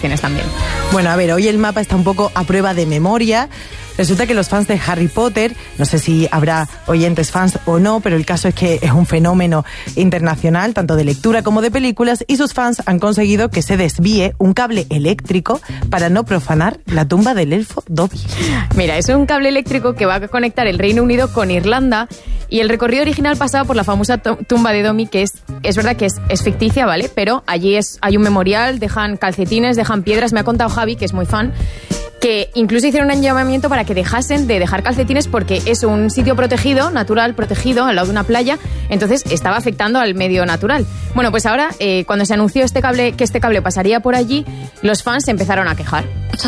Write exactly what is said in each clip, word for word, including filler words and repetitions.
también. Bueno, a ver, hoy el mapa está un poco a prueba de memoria. Resulta que los fans de Harry Potter, no sé si habrá oyentes fans o no, pero el caso es que es un fenómeno internacional, tanto de lectura como de películas, y sus fans han conseguido que se desvíe un cable eléctrico para no profanar la tumba del elfo Dobby. Mira, es un cable eléctrico que va a conectar el Reino Unido con Irlanda, y el recorrido original pasaba por la famosa tumba de Dobby, que es, es verdad que es, es ficticia, ¿vale? Pero allí es, hay un memorial, dejan calcetines, dejan piedras. Me ha contado Javi, que es muy fan, que incluso hicieron un llamamiento para que dejasen de dejar calcetines porque es un sitio protegido, natural, protegido, al lado de una playa, entonces estaba afectando al medio natural. Bueno, pues ahora, eh, cuando se anunció este cable, que este cable pasaría por allí, los fans se empezaron a quejar.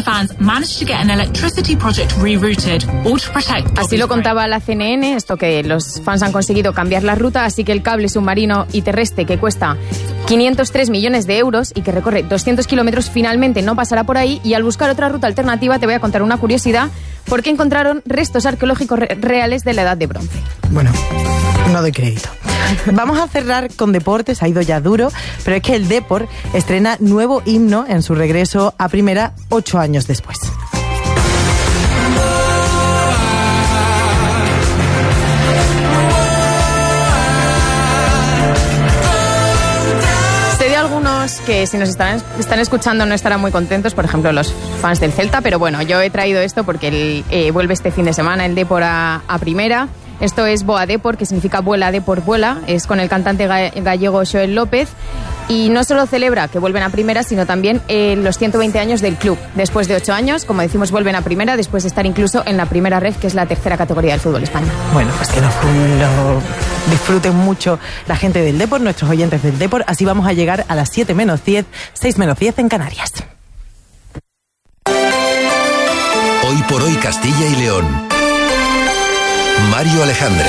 Así lo contaba la C N N, esto que los fans han conseguido cambiar la ruta, así que el cable submarino y terrestre que cuesta quinientos tres millones de euros y que recorre doscientos kilómetros finalmente no pasará por ahí, y al buscar otra ruta alternativa te voy a contar una curiosidad, porque encontraron restos arqueológicos re- reales de la Edad de Bronce. Bueno, no doy crédito. Vamos a cerrar con deportes, ha ido ya duro, pero es que el Depor estrena nuevo himno en su regreso a primera ocho años después. Que si nos están, están escuchando no estarán muy contentos, por ejemplo los fans del Celta, pero bueno, yo he traído esto porque el, eh, vuelve este fin de semana el Depor a, a primera. Esto es Boa Depor, que significa vuela Depor vuela, es con el cantante ga- gallego Xoel López, y no solo celebra que vuelven a primera, sino también eh, los ciento veinte años del club. Después de ocho años, como decimos, vuelven a primera, después de estar incluso en la primera red, que es la tercera categoría del fútbol español. Bueno, pues que lo, lo disfruten mucho la gente del Depor, nuestros oyentes del Depor. Así vamos a llegar a las siete menos diez, seis menos diez en Canarias. Hoy por hoy Castilla y León. Mario Alejandre.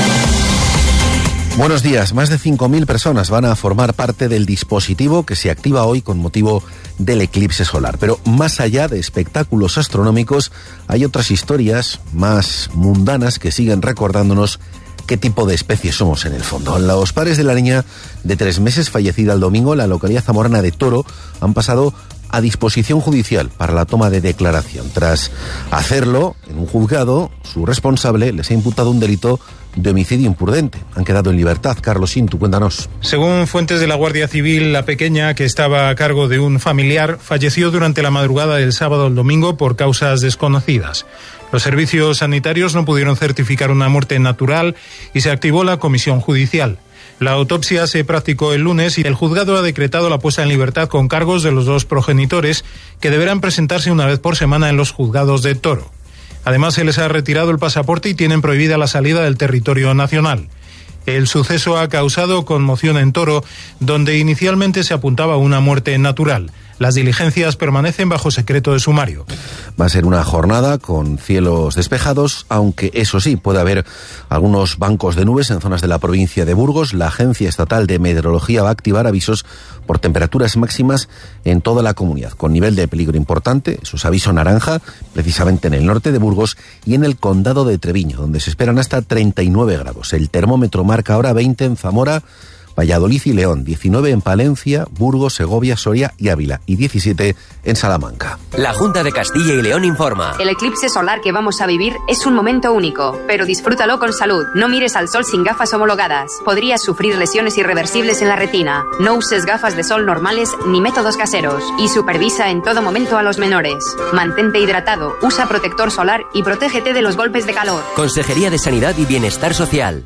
Buenos días. Más de cinco mil personas van a formar parte del dispositivo que se activa hoy con motivo del eclipse solar. Pero más allá de espectáculos astronómicos, hay otras historias más mundanas que siguen recordándonos qué tipo de especie somos en el fondo. Los padres de la niña de tres meses fallecida el domingo en la localidad zamorana de Toro han pasado a disposición judicial para la toma de declaración. Tras hacerlo en un juzgado, su responsable les ha imputado un delito de homicidio imprudente. Han quedado en libertad. Carlos Sintu, cuéntanos. Según fuentes de la Guardia Civil, la pequeña, que estaba a cargo de un familiar, falleció durante la madrugada del sábado al domingo por causas desconocidas. Los servicios sanitarios no pudieron certificar una muerte natural y se activó la comisión judicial. La autopsia se practicó el lunes y el juzgado ha decretado la puesta en libertad con cargos de los dos progenitores, que deberán presentarse una vez por semana en los juzgados de Toro. Además, se les ha retirado el pasaporte y tienen prohibida la salida del territorio nacional. El suceso ha causado conmoción en Toro, donde inicialmente se apuntaba a una muerte natural. Las diligencias permanecen bajo secreto de sumario. Va a ser una jornada con cielos despejados, aunque eso sí, puede haber algunos bancos de nubes en zonas de la provincia de Burgos. La Agencia Estatal de Meteorología va a activar avisos por temperaturas máximas en toda la comunidad, con nivel de peligro importante. Eso es aviso naranja, precisamente en el norte de Burgos y en el condado de Treviño, donde se esperan hasta treinta y nueve grados. El termómetro marca ahora veinte en Zamora, Valladolid y León, diecinueve en Palencia, Burgos, Segovia, Soria y Ávila y diecisiete en Salamanca. La Junta de Castilla y León informa. El eclipse solar que vamos a vivir es un momento único, pero disfrútalo con salud. No mires al sol sin gafas homologadas. Podrías sufrir lesiones irreversibles en la retina. No uses gafas de sol normales ni métodos caseros. Y supervisa en todo momento a los menores. Mantente hidratado, usa protector solar y protégete de los golpes de calor. Consejería de Sanidad y Bienestar Social.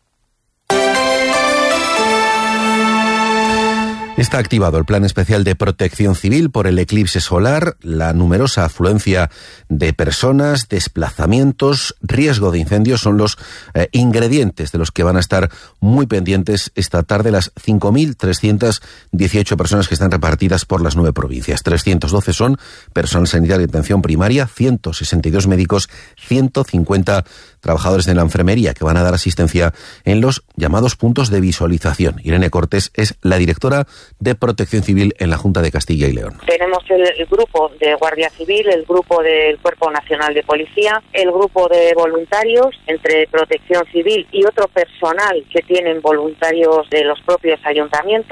Está activado el Plan Especial de Protección Civil por el eclipse solar, la numerosa afluencia de personas, desplazamientos, riesgo de incendios son los eh, ingredientes de los que van a estar muy pendientes esta tarde las cinco mil trescientas dieciocho personas que están repartidas por las nueve provincias. trescientos doce son personal sanitario de atención primaria, ciento sesenta y dos médicos, ciento cincuenta trabajadores de la enfermería que van a dar asistencia en los llamados puntos de visualización. Irene Cortés es la directora de Protección Civil en la Junta de Castilla y León. Tenemos el, el grupo de Guardia Civil, el grupo del Cuerpo Nacional de Policía, el grupo de voluntarios entre Protección Civil y otro personal que tienen voluntarios de los propios ayuntamientos.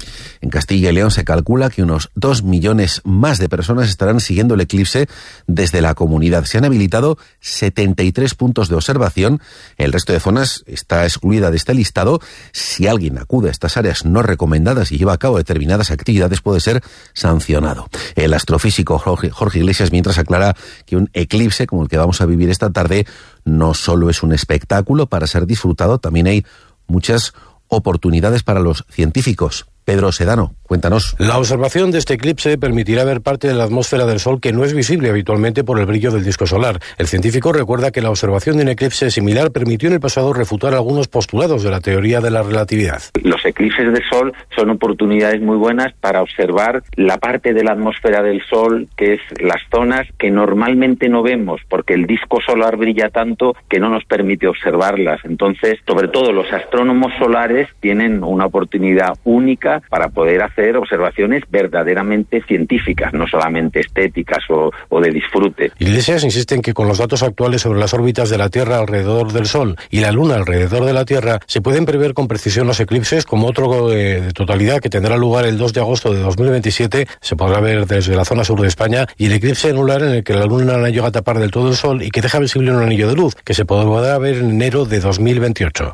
En Castilla y León se calcula que unos dos millones más de personas estarán siguiendo el eclipse desde la comunidad. Se han habilitado setenta y tres puntos de observación. El resto de zonas está excluida de este listado. Si alguien acude a estas áreas no recomendadas y lleva a cabo determinadas actividades, puede ser sancionado. El astrofísico Jorge, Jorge Iglesias, mientras, aclara que un eclipse como el que vamos a vivir esta tarde no solo es un espectáculo para ser disfrutado, también hay muchas oportunidades para los científicos. Pedro Sedano, cuéntanos. La observación de este eclipse permitirá ver parte de la atmósfera del Sol que no es visible habitualmente por el brillo del disco solar. El científico recuerda que la observación de un eclipse similar permitió en el pasado refutar algunos postulados de la teoría de la relatividad. Los eclipses de Sol son oportunidades muy buenas para observar la parte de la atmósfera del Sol, que es las zonas que normalmente no vemos, porque el disco solar brilla tanto que no nos permite observarlas. Entonces, sobre todo los astrónomos solares tienen una oportunidad única para poder hacer observaciones verdaderamente científicas, no solamente estéticas o, o de disfrute. Iglesias insiste en que con los datos actuales sobre las órbitas de la Tierra alrededor del Sol y la Luna alrededor de la Tierra, se pueden prever con precisión los eclipses, como otro de, de totalidad que tendrá lugar el dos de agosto de dos mil veintisiete, se podrá ver desde la zona sur de España, y el eclipse anular en el que la Luna no llega a tapar del todo el Sol y que deja visible un anillo de luz, que se podrá ver en enero de dos mil veintiocho.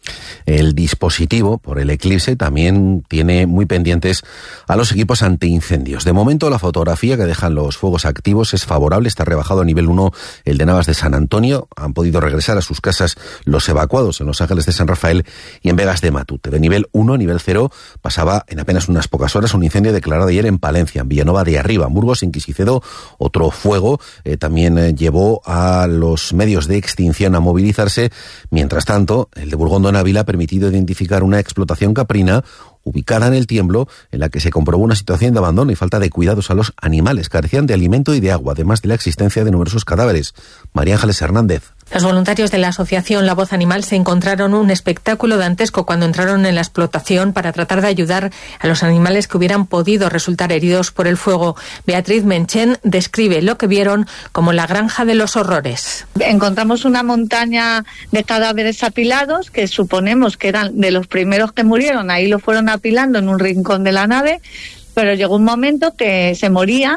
El dispositivo, por el eclipse, también tiene muy pendientes a los equipos antiincendios. De momento, la fotografía que dejan los fuegos activos es favorable. Está rebajado a nivel uno el de Navas de San Antonio. Han podido regresar a sus casas los evacuados en Los Ángeles de San Rafael y en Vegas de Matute. De nivel uno a nivel cero pasaba en apenas unas pocas horas un incendio declarado ayer en Palencia, en Villanueva de Arriba, en Burgos, en Quisicedo. Otro fuego eh, también eh, llevó a los medios de extinción a movilizarse. Mientras tanto, el de Burgondo en Ávila ha permitido identificar una explotación caprina ubicada en el Tiemblo, en la que se comprobó una situación de abandono y falta de cuidados a los animales. Carecían de alimento y de agua, además de la existencia de numerosos cadáveres. María Ángeles Hernández. Los voluntarios de la asociación La Voz Animal se encontraron un espectáculo dantesco cuando entraron en la explotación para tratar de ayudar a los animales que hubieran podido resultar heridos por el fuego. Beatriz Menchen describe lo que vieron como la granja de los horrores. Encontramos una montaña de cadáveres apilados que suponemos que eran de los primeros que murieron. Ahí lo fueron apilando en un rincón de la nave, pero llegó un momento que se morían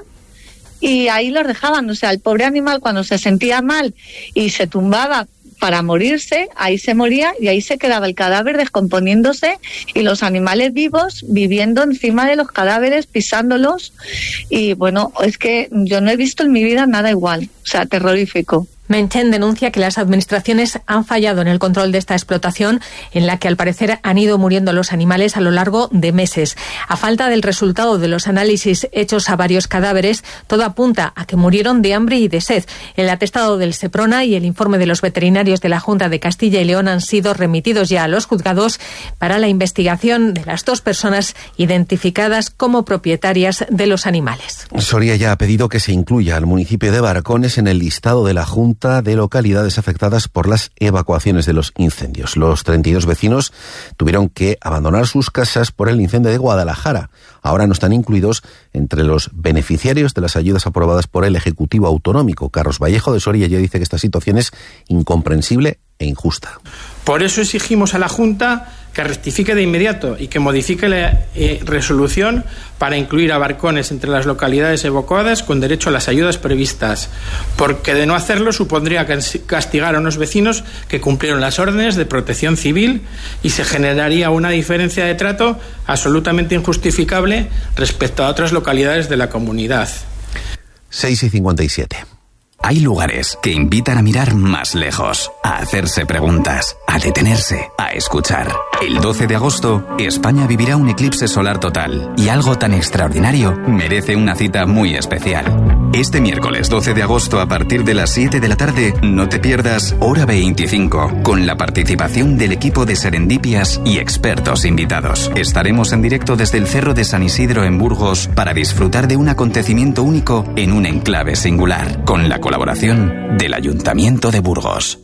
y ahí los dejaban. O sea, el pobre animal, cuando se sentía mal y se tumbaba para morirse, ahí se moría y ahí se quedaba el cadáver descomponiéndose y los animales vivos viviendo encima de los cadáveres, pisándolos. Y bueno, es que yo no he visto en mi vida nada igual. O sea, terrorífico. Menchen denuncia que las administraciones han fallado en el control de esta explotación, en la que al parecer han ido muriendo los animales a lo largo de meses. A falta del resultado de los análisis hechos a varios cadáveres, todo apunta a que murieron de hambre y de sed. El atestado del Seprona y el informe de los veterinarios de la Junta de Castilla y León han sido remitidos ya a los juzgados para la investigación de las dos personas identificadas como propietarias de los animales. Soria ya ha pedido que se incluya al municipio de Barcones en el listado de la Junta de localidades afectadas por las evacuaciones de los incendios. Los treinta y dos vecinos tuvieron que abandonar sus casas por el incendio de Guadalajara. Ahora no están incluidos entre los beneficiarios de las ayudas aprobadas por el Ejecutivo Autonómico. Carlos Vallejo de Soria ya dice que esta situación es incomprensible e injusta. Por eso exigimos a la Junta que rectifique de inmediato y que modifique la eh, resolución para incluir a Barcones entre las localidades evacuadas con derecho a las ayudas previstas, porque de no hacerlo supondría castigar a unos vecinos que cumplieron las órdenes de protección civil y se generaría una diferencia de trato absolutamente injustificable respecto a otras localidades de la comunidad. seis y cincuenta y siete. Hay lugares que invitan a mirar más lejos, a hacerse preguntas, a detenerse, a escuchar. El doce de agosto, España vivirá un eclipse solar total y algo tan extraordinario merece una cita muy especial. Este miércoles doce de agosto a partir de las siete de la tarde, no te pierdas Hora veinticinco, con la participación del equipo de Serendipias y expertos invitados. Estaremos en directo desde el Cerro de San Isidro en Burgos para disfrutar de un acontecimiento único en un enclave singular, con la colaboración del Ayuntamiento de Burgos.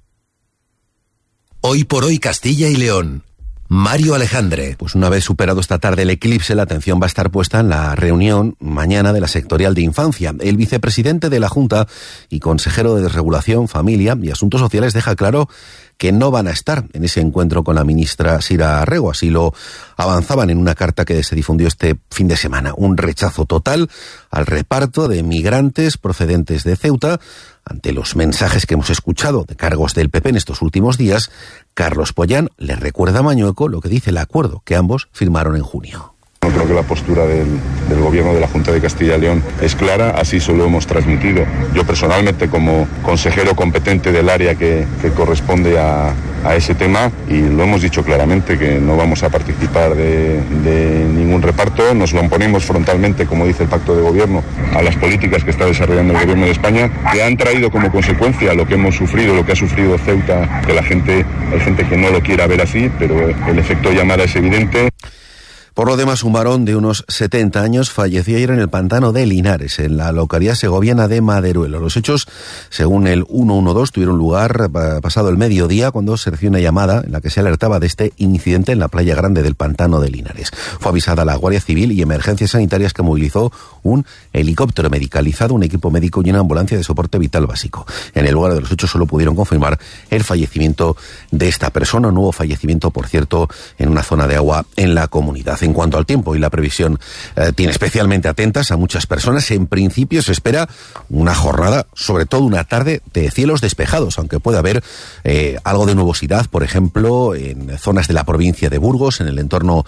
Hoy por hoy Castilla y León. Mario Alejandre. Pues una vez superado esta tarde el eclipse, la atención va a estar puesta en la reunión mañana de la sectorial de infancia. El vicepresidente de la Junta y consejero de Desregulación, Familia y Asuntos Sociales deja claro que no van a estar en ese encuentro con la ministra Sira Rego. Así lo avanzaban en una carta que se difundió este fin de semana. Un rechazo total al reparto de migrantes procedentes de Ceuta. Ante los mensajes que hemos escuchado de cargos del P P en estos últimos días, Carlos Pollán le recuerda a Mañueco lo que dice el acuerdo que ambos firmaron en junio. No creo que la postura del, del Gobierno de la Junta de Castilla y León es clara, así se lo hemos transmitido. Yo personalmente, como consejero competente del área que, que corresponde a, a ese tema, y lo hemos dicho claramente, que no vamos a participar de, de ningún reparto, nos lo oponemos frontalmente, como dice el Pacto de Gobierno, a las políticas que está desarrollando el Gobierno de España, que han traído como consecuencia lo que hemos sufrido, lo que ha sufrido Ceuta, que la gente, hay gente que no lo quiera ver así, pero el efecto llamada es evidente. Por lo demás, un varón de unos setenta años falleció ayer en el pantano de Linares, en la localidad segoviana de Maderuelo. Los hechos, según el ciento doce, tuvieron lugar pasado el mediodía, cuando se recibió una llamada en la que se alertaba de este incidente en la playa grande del pantano de Linares. Fue avisada la Guardia Civil y Emergencias Sanitarias, que movilizó un helicóptero medicalizado, un equipo médico y una ambulancia de soporte vital básico. En el lugar de los hechos solo pudieron confirmar el fallecimiento de esta persona. No hubo fallecimiento, por cierto, en una zona de agua en la comunidad. En cuanto al tiempo y la previsión, eh, tiene especialmente atentas a muchas personas. En principio se espera una jornada, sobre todo una tarde de cielos despejados, aunque puede haber eh, algo de nubosidad, por ejemplo, en zonas de la provincia de Burgos, en el entorno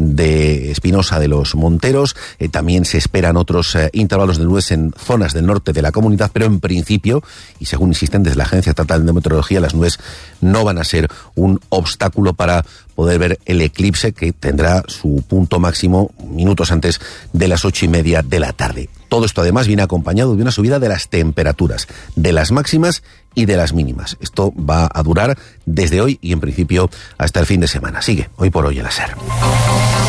de Espinosa de los Monteros. Eh, también se esperan otros eh, intervalos de nubes en zonas del norte de la comunidad, pero en principio, y según insisten desde la Agencia Estatal de Meteorología, las nubes no van a ser un obstáculo para poder ver el eclipse, que tendrá su punto máximo minutos antes de las ocho y media de la tarde. Todo esto además viene acompañado de una subida de las temperaturas, de las máximas y de las mínimas. Esto va a durar desde hoy y en principio hasta el fin de semana. Sigue Hoy por Hoy en la SER.